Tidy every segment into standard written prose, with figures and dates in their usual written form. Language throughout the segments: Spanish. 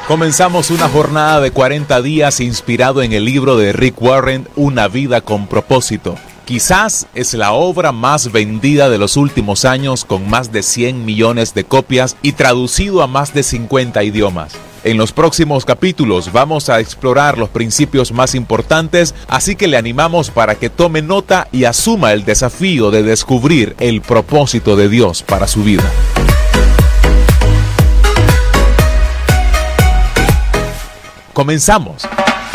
Comenzamos una jornada de 40 días inspirado en el libro de Rick Warren, Una vida con propósito. Quizás es la obra más vendida de los últimos años, con más de 100 millones de copias y traducido a más de 50 idiomas. En los próximos capítulos vamos a explorar los principios más importantes, así que le animamos para que tome nota y asuma el desafío de descubrir el propósito de Dios para su vida. Comenzamos.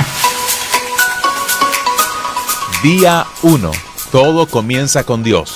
Día 1. Todo comienza con Dios.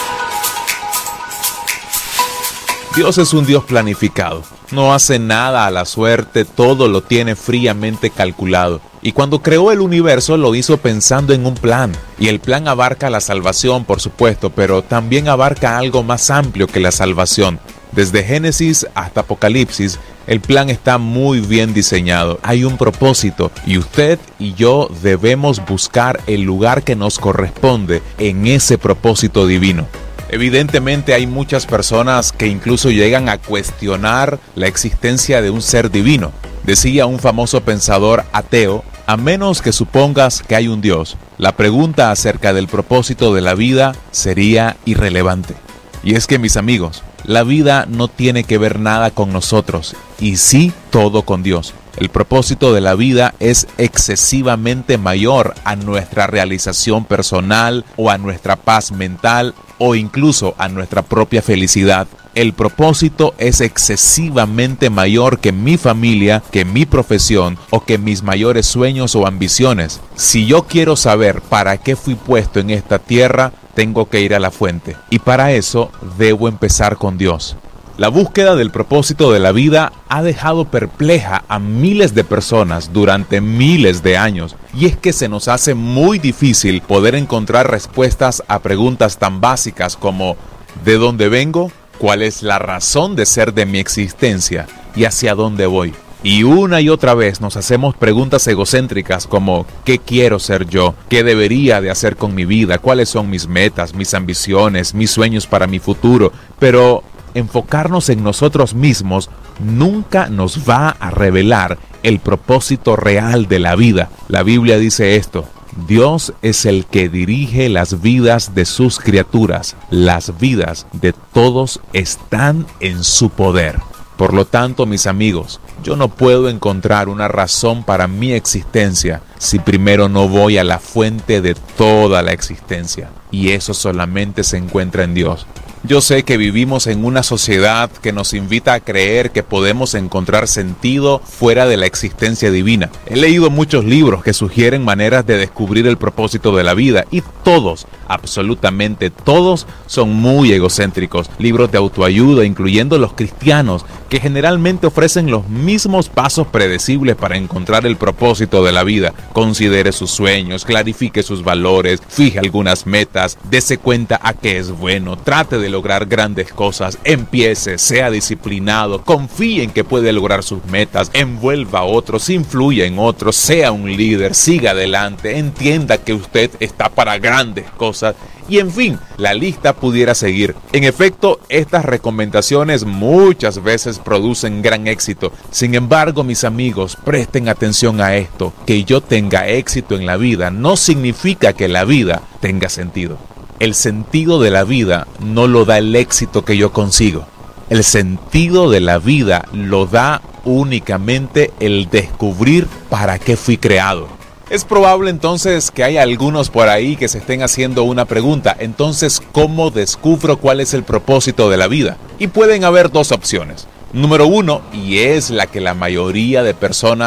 Dios es un Dios planificado. No hace nada a la suerte, todo lo tiene fríamente calculado. Y cuando creó el universo lo hizo pensando en un plan. Y el plan abarca la salvación, por supuesto, pero también abarca algo más amplio que la salvación. Desde Génesis hasta Apocalipsis, el plan está muy bien diseñado. Hay un propósito y usted y yo debemos buscar el lugar que nos corresponde en ese propósito divino. Evidentemente hay muchas personas que incluso llegan a cuestionar la existencia de un ser divino. Decía un famoso pensador ateo: a menos que supongas que hay un Dios, la pregunta acerca del propósito de la vida sería irrelevante. Y es que, mis amigos, la vida no tiene que ver nada con nosotros, y sí todo con Dios. El propósito de la vida es excesivamente mayor a nuestra realización personal o a nuestra paz mental o incluso a nuestra propia felicidad. El propósito es excesivamente mayor que mi familia, que mi profesión o que mis mayores sueños o ambiciones. Si yo quiero saber para qué fui puesto en esta tierra, tengo que ir a la fuente. Y para eso debo empezar con Dios. La búsqueda del propósito de la vida ha dejado perpleja a miles de personas durante miles de años. Y es que se nos hace muy difícil poder encontrar respuestas a preguntas tan básicas como ¿de dónde vengo? ¿Cuál es la razón de ser de mi existencia? ¿Y hacia dónde voy? Y una y otra vez nos hacemos preguntas egocéntricas como ¿qué quiero ser yo? ¿Qué debería de hacer con mi vida? ¿Cuáles son mis metas, mis ambiciones, mis sueños para mi futuro? Pero enfocarnos en nosotros mismos nunca nos va a revelar el propósito real de la vida. La Biblia dice esto: Dios es el que dirige las vidas de sus criaturas. Las vidas de todos están en su poder. Por lo tanto, mis amigos, yo no puedo encontrar una razón para mi existencia si primero no voy a la fuente de toda la existencia. Y eso solamente se encuentra en Dios. Yo sé que vivimos en una sociedad que nos invita a creer que podemos encontrar sentido fuera de la existencia divina. He leído muchos libros que sugieren maneras de descubrir el propósito de la vida y todos, absolutamente todos, son muy egocéntricos. Libros de autoayuda, incluyendo los cristianos, que generalmente ofrecen los mismos pasos predecibles para encontrar el propósito de la vida. Considere sus sueños, clarifique sus valores, fije algunas metas, dése cuenta a qué es bueno, trate de lograr grandes cosas, empiece, sea disciplinado, confíe en que puede lograr sus metas, envuelva a otros, influya en otros, sea un líder, siga adelante, entienda que usted está para grandes cosas. Y en fin, la lista pudiera seguir. En efecto, estas recomendaciones muchas veces producen gran éxito. Sin embargo, mis amigos, presten atención a esto: que yo tenga éxito en la vida no significa que la vida tenga sentido. El sentido de la vida no lo da el éxito que yo consigo. El sentido de la vida lo da únicamente el descubrir para qué fui creado. Es probable entonces que haya algunos por ahí que se estén haciendo una pregunta: entonces, ¿cómo descubro cuál es el propósito de la vida? Y pueden haber dos opciones. Número 1, y es la que la mayoría de personas